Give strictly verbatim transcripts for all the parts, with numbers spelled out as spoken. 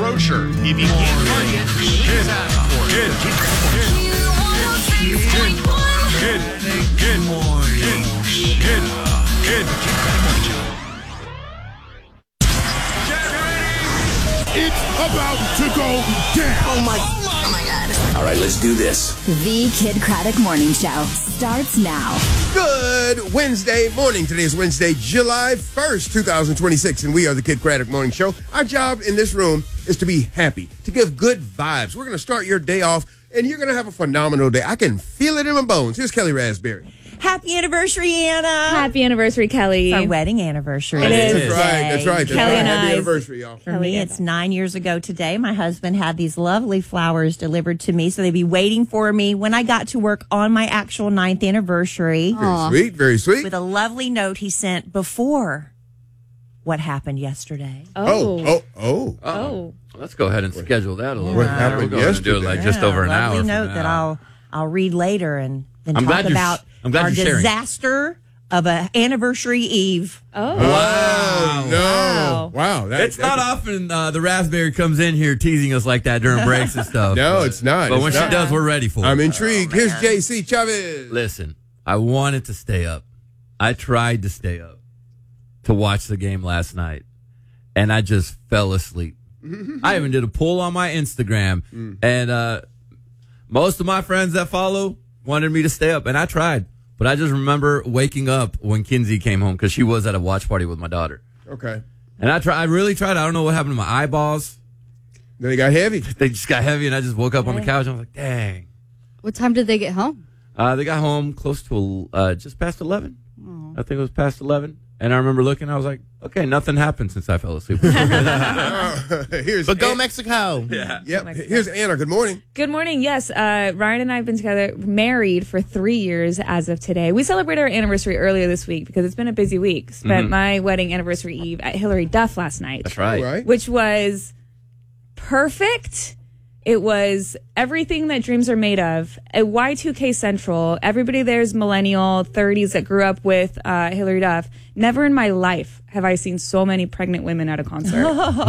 brochure. If you can't find it, please ask for it. Good, good, good, good morning. Good, good, good. It's about to go down. Oh my, oh my God. All right, let's do this. The Kid Craddock Morning Show starts now. Good Wednesday morning. Today is Wednesday, July first, twenty twenty-six, and we are the Kid Craddock Morning Show. Our job in this room is to be happy, to give good vibes. We're going to start your day off, and you're going to have a phenomenal day. I can feel it in my bones. Here's Kelly Raspberry. Happy anniversary, Anna. Happy anniversary, Kelly. It's our wedding anniversary. It is. That's right. That's right. That's Kelly right. and Happy I. anniversary, y'all. For me, it's nine years ago today. My husband had these lovely flowers delivered to me, so they'd be waiting for me when I got to work on my actual ninth anniversary. Very sweet. Very sweet. With a lovely note he sent before what happened yesterday. Oh, oh, oh. Oh. Let's go ahead and schedule that a little What bit. happened We'll go ahead and do it like just Yeah, over an hour. lovely from note now. that I'll I'll read later and then I'm talk glad you're- about I'm glad our you're sharing. disaster of an anniversary eve. Oh. Wow. No. Wow. Wow. That, It's not that- often uh, the Raspberry comes in here teasing us like that during breaks and stuff. No, but- it's not. But It's when not. she does, we're ready for it. I'm intrigued. Here's J C Chavez. Listen, I wanted to stay up. I tried to stay up to watch the game last night, and I just fell asleep. I even did a poll on my Instagram, Mm. and uh, most of my friends that follow wanted me to stay up, and I tried. But I just remember waking up when Kinsey came home because she was at a watch party with my daughter. Okay. And I try, I really tried. I don't know what happened to my eyeballs. Then he got heavy. They just got heavy, and I just woke up on the couch. And I was like, dang. What time did they get home? Uh, they got home close to uh, just past eleven. I think it was past eleven. And I remember looking, I was like, okay, nothing happened since I fell asleep. Here's But go An- Mexico. yeah. Yep. Here's Anna. Good morning. Good morning. Yes, uh, Ryan and I have been together, married for three years as of today. We celebrated our anniversary earlier this week because it's been a busy week. Spent my wedding anniversary eve at Hillary Duff last night. That's right. All right. Which was perfect. It was everything that dreams are made of. At Y two K Central, everybody there's millennial, thirties that grew up with uh, Hillary Duff. Never in my life have I seen so many pregnant women at a concert.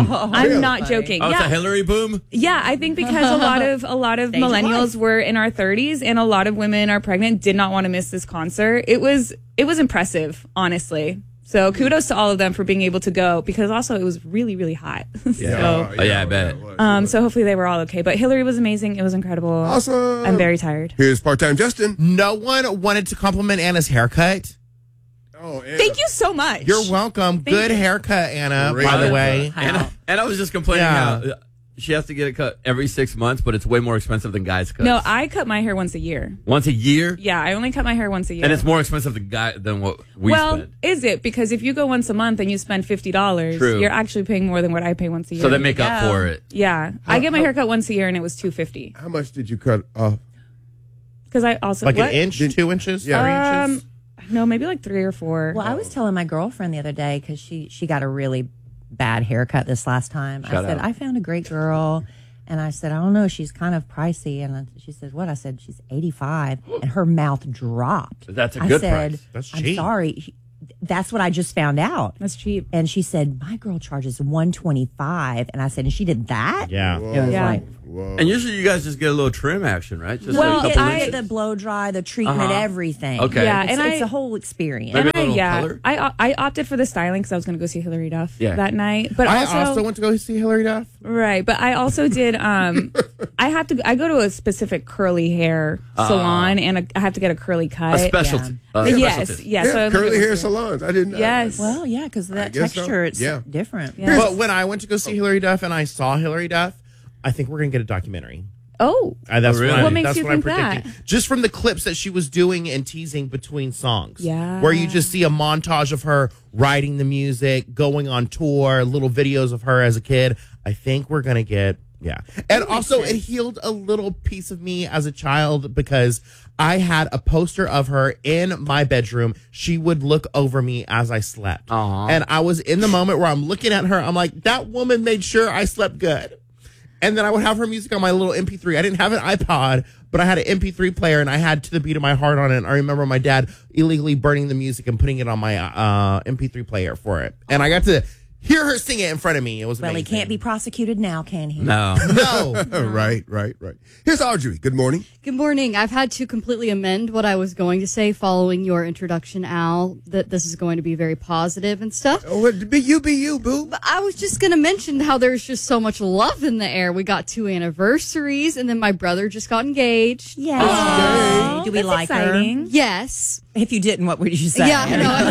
I'm not joking. Oh, it's yeah. a Hillary boom? Yeah, I think because a lot of a lot of Stage of millennials life. were in our thirties and a lot of women are pregnant, did not want to miss this concert. It was it was impressive, honestly. So kudos to all of them for being able to go because also it was really really hot. so Oh, yeah, I bet. it was, it um was. so hopefully they were all okay. But Hillary was amazing. It was incredible. Awesome. I'm very tired. Here's part-time Justin. No one wanted to compliment Anna's haircut. Oh, Anna. Thank you so much. You're welcome. Good you. haircut, Anna, Great by the haircut. way. And I, and I was just complaining Yeah. how uh, she has to get it cut every six months, but it's way more expensive than guys' cuts. No, I cut my hair once a year. Once a year? Yeah, I only cut my hair once a year. And it's more expensive than guy than what we well, spend. is it? Because if you go once a month and you spend fifty dollars, True. you're actually paying more than what I pay once a year. So they make up Yeah. for it. Yeah, I get my hair cut once a year, and it was two fifty. How much did you cut off? Because I also Like what? an inch, Did- two inches, Yeah. three Um, inches. no, maybe like three or four. Well, I was telling my girlfriend the other day because she she got a really bad haircut this last time. Shout I said out. I found a great girl, and I said I don't know, she's kind of pricey, and I- she said what? I said she's eighty-five, and her mouth dropped. That's a I good said, price. That's I'm cheap. sorry. That's what I just found out. That's cheap. And she said my girl charges one twenty-five, and I said, and she did that. Yeah. It was Yeah. like. Whoa. And usually you guys just get a little trim action, right? Just Well, a couple I- inches. the blow dry, the treatment, Uh-huh. everything. Okay. Yeah, it's, and it's I- a whole experience. Maybe a I, little yeah, color? I I opted for the styling because I was going to go see Hillary Duff Yeah. that night. But I also, also went to go see Hillary Duff. right. But I also did. Um, I have to. I go to a specific curly hair salon, and a, I have to get a curly cut. a specialty. Uh, yes, specialty. yes. yeah, so I curly went to- hair salons. I didn't know. Yes. Well, yeah, because of that guess so. texture, it's Yeah. different. Yeah. But when I went to go see Hillary Duff and I saw Hillary Duff, I think we're going to get a documentary. Oh, Uh, that's Oh, really? what, I'm, What makes that's you what I'm think that? predicting. Just from the clips that she was doing and teasing between songs. Yeah. Where you just see a montage of her writing the music, going on tour, little videos of her as a kid. I think we're going to get, yeah. And also, it healed a little piece of me as a child because I had a poster of her in my bedroom. She would look over me as I slept. Aw. And I was in the moment where I'm looking at her. I'm like, that woman made sure I slept good. And then I would have her music on my little M P three. I didn't have an iPod, but I had an M P three player, and I had To the Beat of My Heart on it. And I remember my dad illegally burning the music and putting it on my uh, M P three player for it. And I got to hear her sing it in front of me. It was Well, he amazing. can't be prosecuted now, can he? No. No. right, right, right. Here's Audrey. Good morning. Good morning. I've had to completely amend what I was going to say following your introduction, Al, that this is going to be very positive and stuff. Oh, what- be you, be you, boo. But I was just going to mention how there's just so much love in the air. We got two anniversaries, and then my brother just got engaged. Yeah. Aw, Do we that's like exciting. her? Yes. If you didn't, what would you say? Yeah,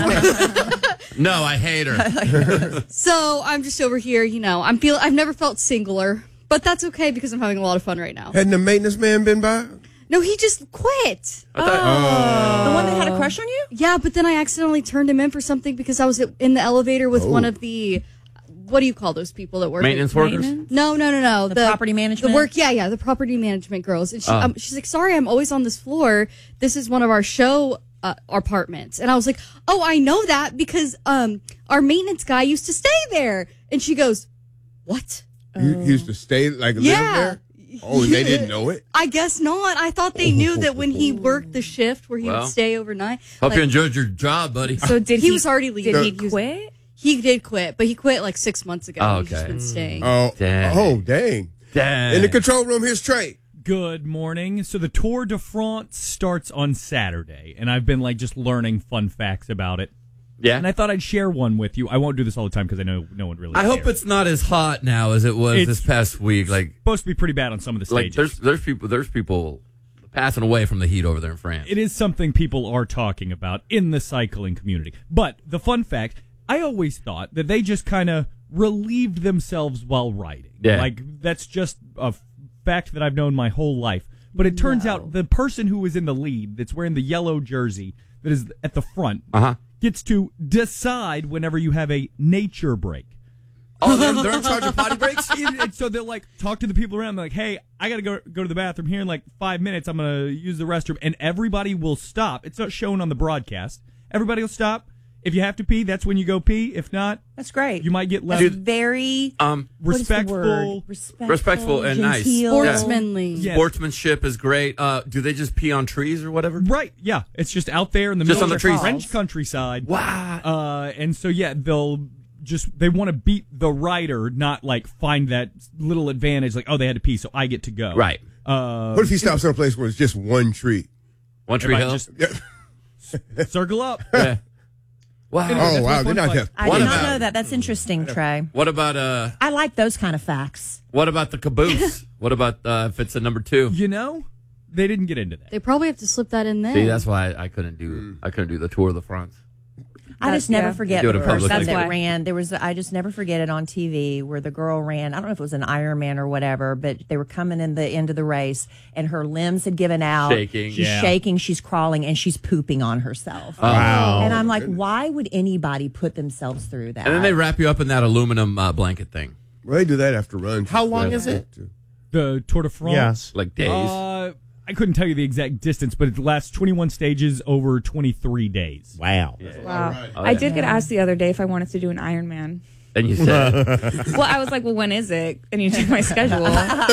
I know. No, I hate her. So I'm just over here, you know, I'm feel I've never felt singular, but that's okay because I'm having a lot of fun right now. Hadn't the maintenance man been by? No, he just quit. The one that had a crush on you? Yeah, but then I accidentally turned him in for something because I was in the elevator with Oh. one of the, what do you call those people that work? Maintenance workers? Maintenance? No, no, no, no. The property management? The work, yeah, yeah, the property management girls. And she, Oh. um, she's like, sorry, I'm always on this floor. This is one of our show uh, apartments. And I was like, oh, I know that because um, our maintenance guy used to stay there. And she goes, what? You you used to stay, like, Yeah. live there? Oh, and they didn't know it? I guess not. I thought they knew that when he worked the shift where he Well, would stay overnight. Hope like, you enjoyed your job, buddy. So did He he, was already leaving. Did he He was- quit? He did quit, but he quit like six months ago. Oh, He's just okay. been staying. Oh, Dang. oh, dang. Dang. In the control room, here's Trey. Good morning. So the Tour de France starts on Saturday, and I've been like just learning fun facts about it. Yeah. And I thought I'd share one with you. I won't do this all the time because I know no one really I hope cares. it's not as hot now as it was It's this past week. Like, supposed to be pretty bad on some of the like stages. there's there's people there's people passing away from the heat over there in France. It is something people are talking about in the cycling community. But the fun fact, I always thought that they just kind of relieved themselves while riding. Yeah. Like, that's just a f- fact that I've known my whole life. But it turns out the person who was in the lead, that's wearing the yellow jersey, that is at the front, Uh-huh. gets to decide whenever you have a nature break. Oh, they're, they're in charge of potty breaks? And- and so they'll like talk to the people around, like, hey, I gotta go go to the bathroom here in like five minutes. I'm gonna use the restroom, and everybody will stop. It's not shown on the broadcast. Everybody will stop. If you have to pee, that's when you go pee. If not, That's great. you might get left. That's very Um, what is the respectful- word? respectful, Respectful and nice. genteel. Yeah. Sportsmanly. Yeah. Sportsmanship is great. Uh, do they just pee on trees or whatever? Right, yeah. It's just out there in the Just middle on the of trees. French countryside. Wow. Uh, and so, yeah, they'll just, they want to beat the rider, not like find that little advantage, like, oh, they had to pee, so I get to go. Right. Uh, What if he stops in a place where it's just one tree? One Tree might Hill? just Yeah. circle up. Yeah. Wow. Anyway, Oh, that's wow. my They fun not fact. have. I What did about- not know that. That's interesting, Trey. What about uh? I like those kind of facts. What about the caboose? What about uh, if it's a number two? You know, they didn't get into that. They probably have to slip that in there. See, that's why I, I couldn't do I couldn't do the Tour de France. I just That's- never yeah. forget Do it the in public, person like that that. ran. There was I just never forget it on T V where the girl ran. I don't know if it was an Ironman or whatever, but they were coming in the end of the race and her limbs had given out. Shaking. She's Yeah. shaking. She's crawling and she's pooping on herself. Wow. And I'm like, why would anybody put themselves through that? And then they wrap you up in that aluminum uh, blanket thing. Well, they do that after runs. How long Yeah. is it? The Tour de France. Yes. Like days. Uh, I couldn't tell you the exact distance, but it lasts twenty-one stages over twenty-three days. Wow. Wow. Oh, I yeah. did get asked the other day if I wanted to do an Ironman. And you said, Well, I was like, well, when is it? And you check my schedule.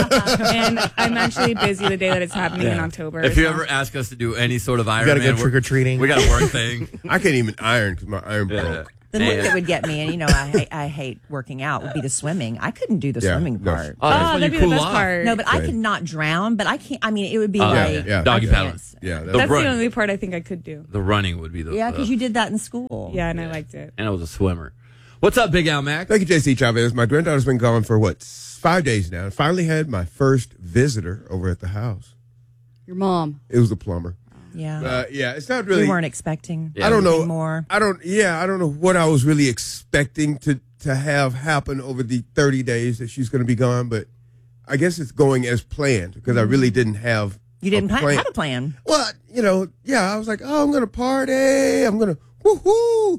And I'm actually busy the day that it's happening in October. if you so- ever ask us to do any sort of Iron gotta Man, go trick-or-treating. We got a work thing. I can't even iron because my iron Yeah. broke. the thing Man. that would get me, and you know, I hate, I hate working out, would be the swimming. I couldn't do the Yeah, swimming no. part. Oh, that's Oh, when that'd you be the cool best off. part. No, but I Right. could not drown. But I can't. I mean, it would be Oh, like yeah, yeah. Doggy Yeah. paddling. Yeah, The that's, That's run. the only part I think I could do. The running would be the yeah, uh, because you did that in school. Yeah, and I liked it. and I was a swimmer. What's up, Big Al Mac? Thank you, J C Chavez. My granddaughter's been gone for what, five days now. I finally had my first visitor over at the house. Your mom. It was the plumber. yeah. Uh, yeah, it's not really. we weren't expecting. Yeah. I don't know. anything more. I don't. Yeah, I don't know what I was really expecting to to have happen over the thirty days that she's going to be gone. But I guess it's going as planned because I really didn't have. You didn't a pla- plan. have a plan. Well, you know, yeah, I was like, oh, I'm going to party. I'm going to woohoo.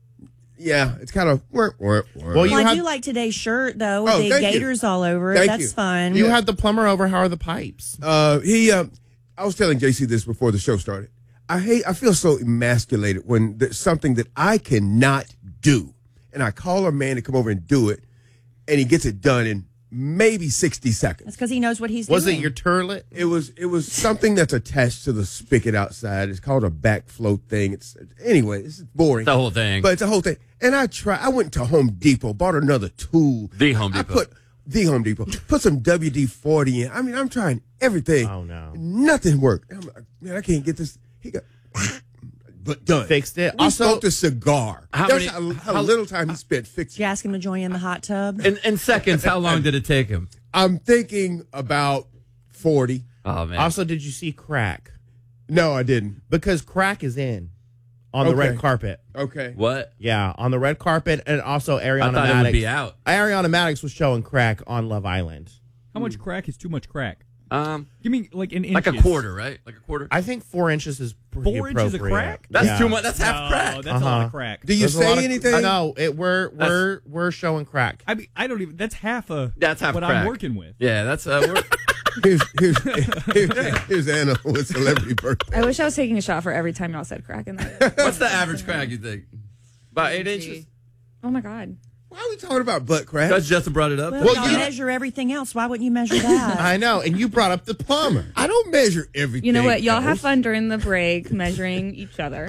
Yeah, it's kind of. Well, Well, Well, you I had- do like today's shirt though, with Oh, the thank you. gators all over it. Thank That's you. fun. You had the plumber over. How are the pipes? Uh, he, uh, I was telling J C this before the show started. I hate, I feel so emasculated when there's something that I cannot do. And I call a man to come over and do it, and he gets it done in maybe sixty seconds. That's because he knows what he's Was doing. it your turlet? It was it was something that's attached to the spigot outside. It's called a backflow thing. It's anyway, it's boring. The whole thing. But it's a whole thing. And I tried. I went to Home Depot, bought another tool. The Home I Depot. put the Home Depot. Put some W D forty in. I mean, I'm trying everything. Oh, no. Nothing worked. I'm like, man, I can't get this. He got, but done. Fixed it. We Also- smoked a cigar. How That's many- how, how little time he spent Did fixing. you ask him to join you in the hot tub? In, in seconds, how long did it take him? I'm thinking about forty. Oh, man. Also, did you see crack? No, I didn't. Because crack is in on the Okay. red carpet. Okay. What? Yeah, on the red carpet, and also Ariana I thought Madix. it would be out. Ariana Madix was showing crack on Love Island. How much crack is too much crack? Um, Give me like an inches. like a quarter, right? Like a quarter. I think four inches is pretty Four inches of appropriate. crack? That's Yeah. too much. That's half No, crack. that's a lot Uh-huh. of crack. Do you There's a lot say of- anything? No, it, we're we're we're showing crack. I mean, I don't even. That's half a. That's half what crack. I'm working with. Yeah, that's uh. We're, Here's, here's, here's, here's Anna with celebrity birthday. I wish I was taking a shot for every time y'all said crack in that. what's the average crack you think? About eight inches. Oh my god. Why are we talking about butt crack? Because Justin brought it up. Well, Well, y'all you- measure everything else. Why wouldn't you measure that? I know, and you brought up the plumber. I don't measure everything. You know what? Y'all have else. fun during the break measuring each other.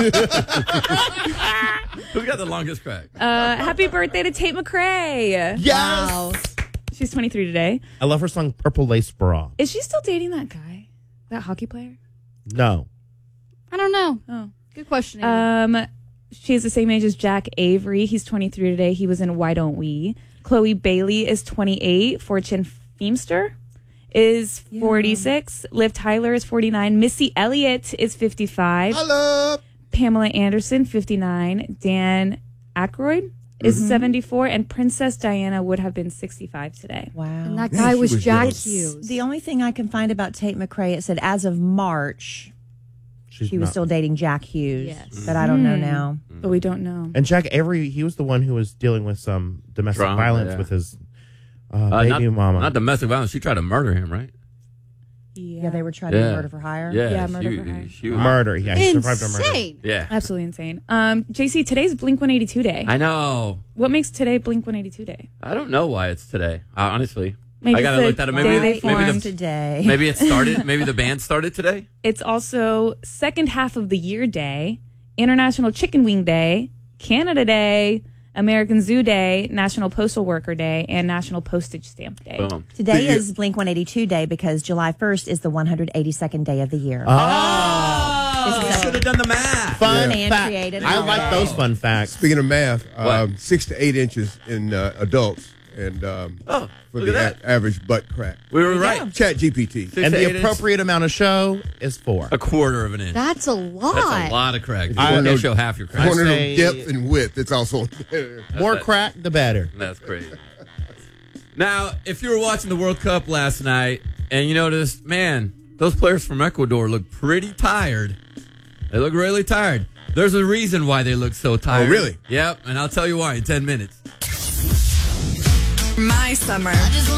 Who's got the longest crack? Uh, happy birthday to Tate McRae. Yes, She's twenty-three today. I love her song "Purple Lace Bra." Is she still dating that guy? That hockey player? No, I don't know. Oh. Good question. Um, she is the same age as Jack Avery. He's twenty-three today. He was in Why Don't We? Chloe Bailey is twenty-eight. Fortune Feimster is forty-six. Liv Tyler is forty-nine. Missy Elliott is fifty-five. Hello. Pamela Anderson, fifty-nine. Dan Aykroyd is Mm-hmm. seventy-four. And Princess Diana would have been sixty-five today. Wow. and that Man, guy she was, was Jack young. Hughes. The only thing I can find about Tate McRae, it said as of March, she's she was not. still dating Jack Hughes. Yes. But I don't know Hmm. now. But we don't know. And Jack Avery, he was the one who was dealing with some domestic Drama, violence yeah. with his uh, Uh, baby not, mama. Not domestic violence. She tried to murder him, right? Yeah, they were trying Yeah. to murder for hire. Yeah. Yeah, she- murder for hire. she was- murder. Yeah, he survived a murder. Insane. Yeah. Absolutely insane. Um, J C, today's Blink one eighty-two day. I know. What makes today Blink one eighty-two day? I don't know why it's today. Uh, honestly, Maybe I gotta it's look the at it. day Maybe they maybe formed. the, Today. maybe it started. Maybe the band started today. It's also second half of the year day, International Chicken Wing Day, Canada Day, American Zoo Day, National Postal Worker Day, and National Postage Stamp Day. Boom. Today Do you- is Blink one eighty-two Day because July first is the one hundred eighty-second day of the year. Oh, This is should have done the math. Fun Man fact. created I like holiday. those fun facts. Speaking of math, What? um, six to eight inches in uh, adults, and um, Oh, for look the at that. a- average butt crack. We were right. Chat G P T. Six And to eight the inches. appropriate amount of show is four. A quarter of an inch. That's a lot. That's a lot of crack. You I can't know- show half your I crack. want to know say- depth and width. It's also More that. crack, the better. That's crazy. Now, if you were watching the World Cup last night and you noticed, man, those players from Ecuador look pretty tired. They look really tired. There's a reason why they look so tired. really? Yep, and I'll tell you why in ten minutes. My summer.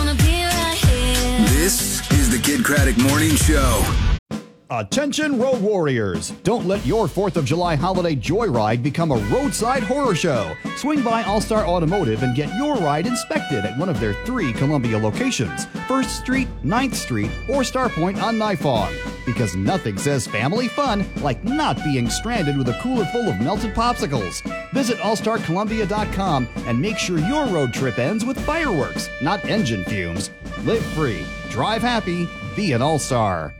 This is the Kid Craddock Morning Show. Attention road warriors! Don't let your fourth of July holiday joyride become a roadside horror show. Swing by All-Star Automotive and get your ride inspected at one of their three Columbia locations, first Street, ninth Street, or Starpoint on Nifong. Because nothing says family fun like not being stranded with a cooler full of melted popsicles. Visit all star columbia dot com and make sure your road trip ends with fireworks, not engine fumes. Live free, drive happy, be an all-star.